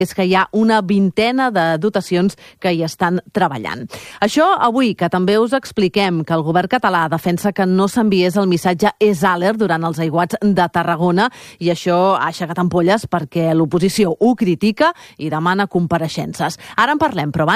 és que hi ha una vintena de dotacions que hi estan treballant. Això avui, que també us expliquem que el govern català defensa que no s'enviés el missatge EsAlert durant els aiguats de Tarragona i això ha aixecat ampolles perquè l'oposició ho critica i demana compareixences. Ara en parlem, però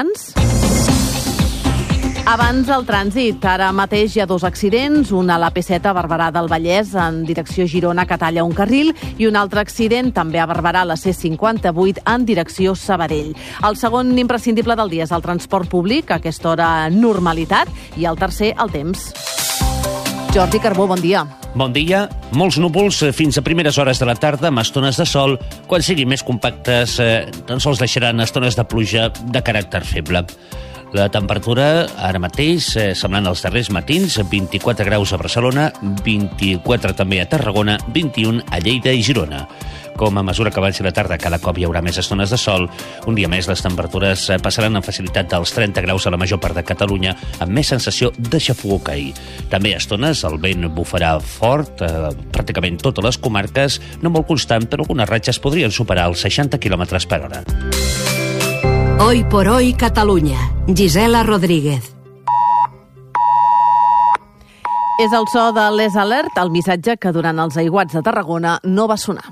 Abans el trànsit. Ara mateix hi ha 2 accidents, un a l'AP7 a Barberà del Vallès en direcció Girona que talla un carril i un altre accident també a Barberà a la C58 en direcció Sabadell. El segon imprescindible del dia és el transport públic, a aquesta hora normalitat, i el tercer, el temps. Jordi Carbó, bon dia. Bon dia. Molts núvols fins a primeres hores de la tarda amb estones de sol. Quan siguin més compactes, tan sols deixaran estones de pluja de caràcter feble. La temperatura, ara mateix, semblant als darrers matins, 24 graus a Barcelona, 24 també a Tarragona, 21 a Lleida i Girona. Com a mesura que avanci la tarda, cada cop hi haurà més estones de sol. Un dia més, les temperatures passaran amb facilitat dels 30 graus a la major part de Catalunya, amb més sensació de xafogor que ahir. També a estones el vent bufarà fort, pràcticament totes les comarques, no molt constant, però algunes ratxes podrien superar els 60 km per hora. Hoy por hoy Catalunya. Gisela Rodríguez. És el so de l'EsAlert, el missatge que durant els aiguats de Tarragona no va sonar.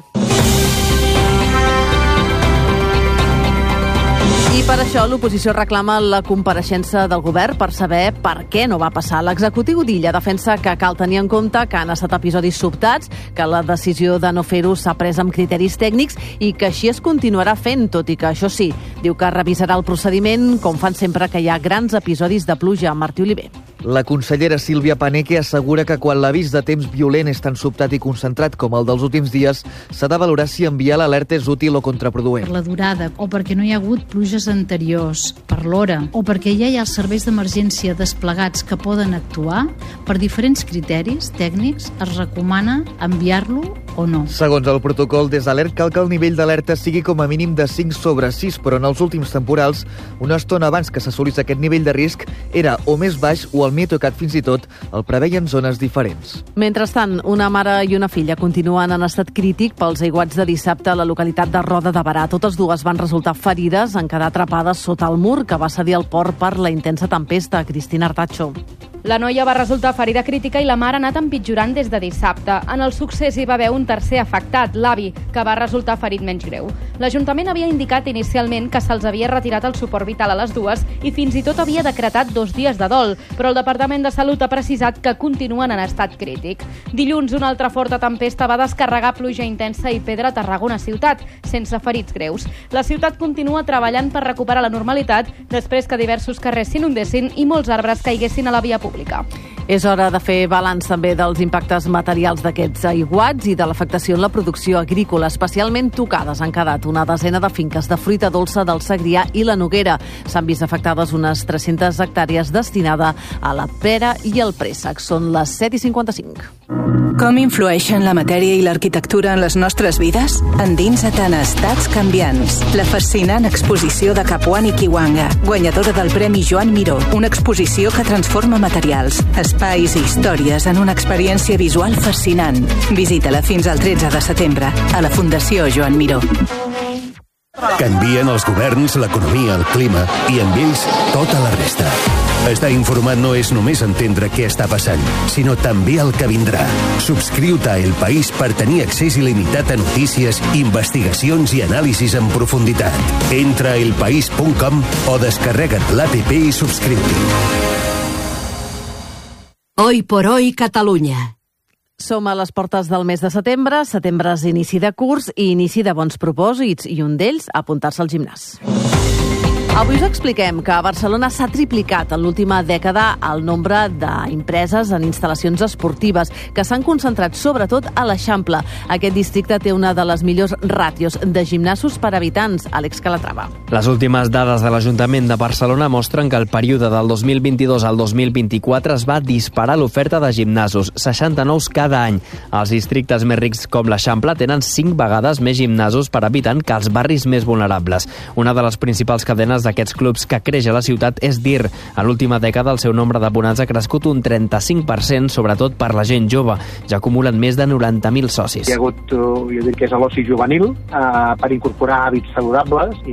I per això l'oposició reclama la compareixença del govern per saber per què no va passar. L'executiu d'Illa defensa que cal tenir en compte que han estat episodis sobtats, que la decisió de no fer-ho s'ha pres amb criteris tècnics i que així es continuarà fent, tot i que això sí, diu que revisarà el procediment com fan sempre que hi ha grans episodis de pluja. Martí Oliver. La consellera Sílvia Paneque assegura que quan l'avís de temps violent és tan sobtat i concentrat com el dels últims dies, s'ha de valorar si enviar l'alerta és útil o contraproduent. Per la durada, o perquè no hi ha hagut pluges anteriors, per l'hora, o perquè ja hi ha els serveis d'emergència desplegats que poden actuar, per diferents criteris tècnics es recomana enviar-lo o no. Segons el protocol d'EsAlert, cal que el nivell d'alerta sigui com a mínim de 5/6, però en els últims temporals, una estona abans que s'assolís aquest nivell de risc, era o més baix o el Meteocat fins i tot el preveien zones diferents. Mentrestant, una mare i una filla continuen en estat crític pels aiguats de dissabte a la localitat de Roda de Berà. Totes dues van resultar ferides en quedar atrapades sota el mur que va cedir el port per la intensa tempesta. Cristina Artacho. La noia va resultar ferida crítica i la mare ha anat empitjorant des de dissabte. En el succés hi va haver un tercer afectat, l'avi, que va resultar ferit menys greu. L'Ajuntament havia indicat inicialment que se'ls havia retirat el suport vital a les dues i fins i tot havia decretat 2 dies de dol, però el Departament de Salut ha precisat que continuen en estat crític. Dilluns, una altra forta tempesta va descarregar pluja intensa i pedra a Tarragona ciutat, sense ferits greus. La ciutat continua treballant per recuperar la normalitat després que diversos carrers s'inundessin i molts arbres caiguessin a la via pública. És hora de fer balanç també dels impactes materials d'aquests aiguats i de l'afectació en la producció agrícola. Especialment tocades han quedat una desena de finques de fruita dolça del Segrià i la Noguera. S'han vist afectades unes 300 hectàrees destinades a la pera i el préssec. Són les 7:55. Com influeixen la matèria i l'arquitectura en les nostres vides? Endinsa't en Estats canviants. La fascinant exposició de Capuani Kiwanga, guanyadora del Premi Joan Miró. Una exposició que transforma materials, espais i històries en una experiència visual fascinant. Visita-la fins al 13 de setembre a la Fundació Joan Miró. Canvien els governs, l'economia, el clima i amb ells tota la resta. Estar informat no és només entendre què està passant, sinó també el que vindrà. Subscriu-te a El País per tenir accés il·limitat a notícies, investigacions i anàlisis en profunditat. Entra a elpaís.com o descarrega't l'APP i subscriu-t'hi. Hoy por hoy Catalunya. Som a les portes del mes de setembre. Setembre és inici de curs i inici de bons propòsits, i un d'ells, apuntar-se al gimnàs. Avui us expliquem que a Barcelona s'ha triplicat en l'última dècada el nombre d'empreses en instal·lacions esportives que s'han concentrat sobretot a l'Eixample. Aquest districte té una de les millors ràtios de gimnasos per habitants. Àlex Calatrava. Les últimes dades de l'Ajuntament de Barcelona mostren que el període del 2022 al 2024 es va disparar l'oferta de gimnasos, 69 cada any. Els districtes més rics com l'Eixample tenen 5 vegades més gimnasos per habitant que els barris més vulnerables. Una de les principals cadenes exemples d'aquests clubs que creix a la ciutat és DIR. A l'última dècada el seu nombre d'abonats ha crescut un 35%, sobretot per la gent jove. Ja acumulen més de 90.000 socis. Hi ha hagut, jo dic que és l'oci juvenil, per incorporar hàbits saludables